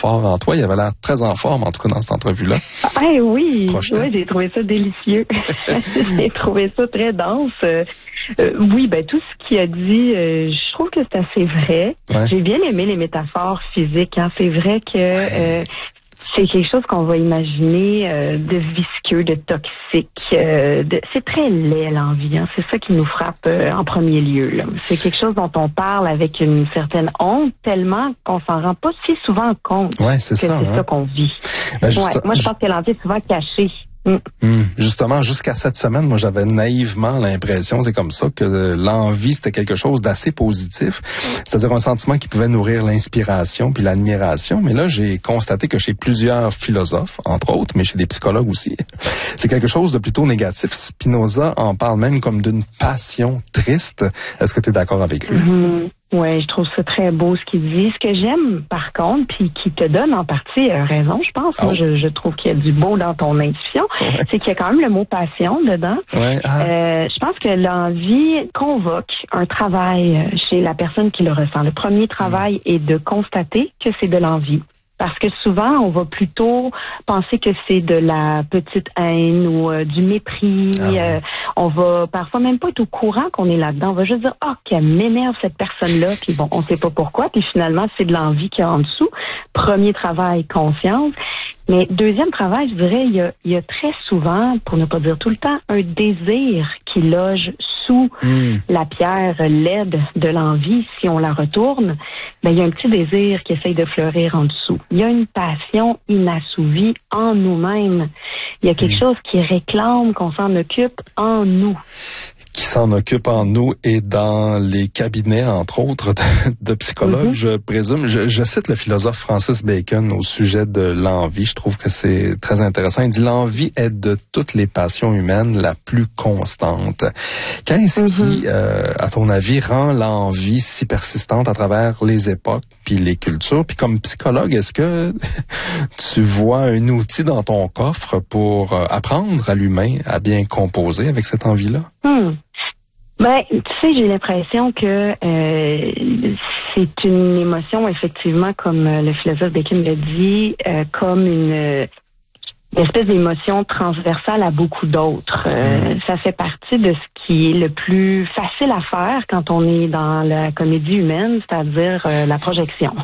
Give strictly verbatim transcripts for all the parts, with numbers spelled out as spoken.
fort en toi. Il avait l'air très en forme, en tout cas, dans cette entrevue-là. Ah oui, oui, j'ai trouvé ça délicieux. J'ai trouvé ça très dense. Euh, oui, ben tout ce qu'il a dit, euh, je trouve que c'est assez vrai. Ouais. J'ai bien aimé les métaphores physiques. Hein. C'est vrai que euh, c'est quelque chose qu'on va imaginer euh, de visqueux, de toxique. Euh, de... C'est très laid, l'envie. Hein. C'est ça qui nous frappe euh, en premier lieu. Là. C'est quelque chose dont on parle avec une certaine honte, tellement qu'on s'en rend pas si souvent compte ouais, c'est que ça, c'est hein. ça qu'on vit. Ben, juste... ouais, moi, je pense que l'envie est souvent cachée. Mm. Hum, justement, jusqu'à cette semaine, moi, j'avais naïvement l'impression, c'est comme ça, que l'envie, c'était quelque chose d'assez positif. C'est-à-dire un sentiment qui pouvait nourrir l'inspiration puis l'admiration. Mais là, j'ai constaté que chez plusieurs philosophes, entre autres, mais chez des psychologues aussi, c'est quelque chose de plutôt négatif. Spinoza en parle même comme d'une passion triste. Est-ce que tu es d'accord avec lui? Mm-hmm. Oui, je trouve ça très beau ce qu'il dit. Ce que j'aime, par contre, puis qui te donne en partie euh, raison, je pense, oh. moi, je, je trouve qu'il y a du beau dans ton intuition, ouais. c'est qu'il y a quand même le mot passion dedans. Ouais. Ah. Euh, je pense que l'envie convoque un travail chez la personne qui le ressent. Le premier travail mmh. est de constater que c'est de l'envie. Parce que souvent, on va plutôt penser que c'est de la petite haine ou euh, du mépris. Ah ouais. euh, on va parfois même pas être au courant qu'on est là-dedans. On va juste dire « Ah, oh, qu'elle m'énerve cette personne-là ». Puis bon, on sait pas pourquoi. Puis finalement, c'est de l'envie qu'il y a en dessous. Premier travail, conscience. Mais deuxième travail, je dirais, il y a, il y a très souvent, pour ne pas dire tout le temps, un désir qui loge sous mmh. la pierre laide de l'envie. Si on la retourne, ben, il y a un petit désir qui essaye de fleurir en dessous. Il y a une passion inassouvie en nous-mêmes. Il y a quelque mmh. chose qui réclame qu'on s'en occupe en nous. Qui s'en occupe en nous et dans les cabinets, entre autres, de, de psychologues, mm-hmm. je présume. Je, je cite le philosophe Francis Bacon au sujet de l'envie. Je trouve que c'est très intéressant. Il dit « L'envie est de toutes les passions humaines la plus constante ». Qu'est-ce mm-hmm. qui, euh, à ton avis, rend l'envie si persistante à travers les époques puis les cultures? Puis comme psychologue, est-ce que tu vois un outil dans ton coffre pour euh, apprendre à l'humain à bien composer avec cette envie-là? Hmm. Ben, tu sais, j'ai l'impression que euh, c'est une émotion, effectivement, comme euh, le philosophe Bacon l'a dit, euh, comme une, euh, une espèce d'émotion transversale à beaucoup d'autres. Euh, ça fait partie de ce qui est le plus facile à faire quand on est dans la comédie humaine, c'est-à-dire euh, la projection.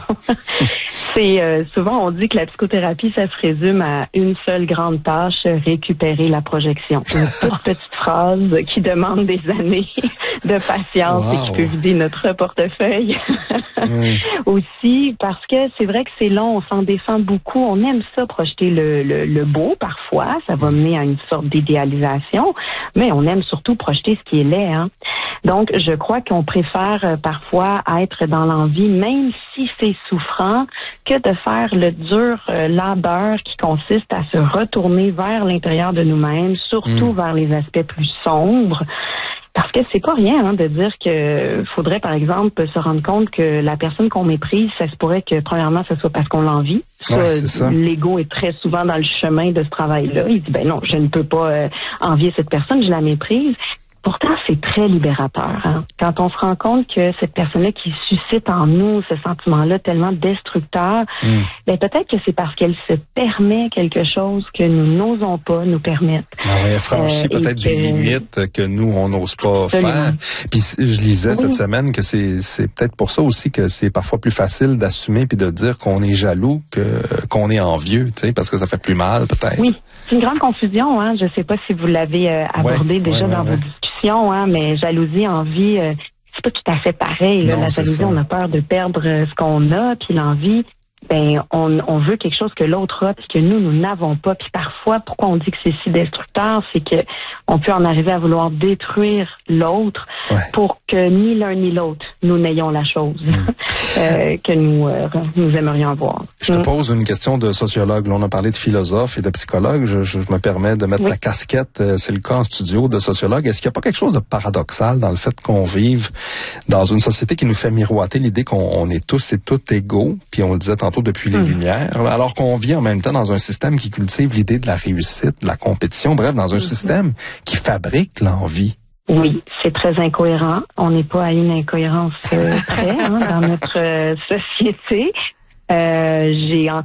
C'est euh, souvent on dit que la psychothérapie, ça se résume à une seule grande tâche, récupérer la projection. Une toute petite phrase qui demande des années de patience wow. et qui peut vider notre portefeuille. Oui. Aussi, parce que c'est vrai que c'est long, on s'en défend beaucoup, on aime ça, projeter le, le, le beau parfois, ça va mener à une sorte d'idéalisation, mais on aime surtout projeter ce qui est laid. Hein. Donc, je crois qu'on préfère euh, parfois être dans l'envie, même si c'est souffrant, que de faire le dur euh, labeur qui consiste à se retourner vers l'intérieur de nous-mêmes, surtout mmh. vers les aspects plus sombres. Parce que c'est pas rien hein, de dire que faudrait, par exemple, se rendre compte que la personne qu'on méprise, ça se pourrait que, premièrement, ce soit parce qu'on l'envie. Ouais, c'est ça. L'ego est très souvent dans le chemin de ce travail-là. Il dit, ben non, je ne peux pas euh, envier cette personne, je la méprise. Pourtant, c'est très libérateur. Hein? Quand on se rend compte que cette personne-là qui suscite en nous ce sentiment-là tellement destructeur, mm. ben peut-être que c'est parce qu'elle se permet quelque chose que nous n'osons pas nous permettre. Ah ouais, elle franchit euh, peut-être que... des limites que nous, on n'ose pas Absolument. faire. Puis je lisais oui. cette semaine que c'est, c'est peut-être pour ça aussi que c'est parfois plus facile d'assumer puis de dire qu'on est jaloux que qu'on est envieux, tu sais, parce que ça fait plus mal peut-être. Oui, c'est une grande confusion. Hein? Je ne sais pas si vous l'avez euh, abordé ouais, déjà ouais, dans ouais, vos ouais. discussions, hein, mais jalousie, envie, euh, c'est pas tout à fait pareil. Là. Non, la jalousie, on a peur de perdre euh, ce qu'on a, puis l'envie, ben on, on veut quelque chose que l'autre a, puis que nous, nous n'avons pas. Puis parfois, pourquoi on dit que c'est si destructeur, c'est que on peut en arriver à vouloir détruire l'autre ouais. pour que ni l'un ni l'autre, nous n'ayons la chose mmh. euh, que nous, euh, nous aimerions avoir. Je te mmh. pose une question de sociologue. Là, on a parlé de philosophe et de psychologue. Je, je me permets de mettre oui. la casquette, euh, c'est le cas en studio, de sociologue. Est-ce qu'il n'y a pas quelque chose de paradoxal dans le fait qu'on vive dans une société qui nous fait miroiter l'idée qu'on on est tous et toutes égaux, puis on le disait tantôt depuis les mmh. Lumières, alors qu'on vit en même temps dans un système qui cultive l'idée de la réussite, de la compétition, bref, dans un mmh. système qui fabrique l'envie. Oui, c'est très incohérent. On n'est pas à une incohérence euh, près hein, dans notre euh, société. Euh, j'ai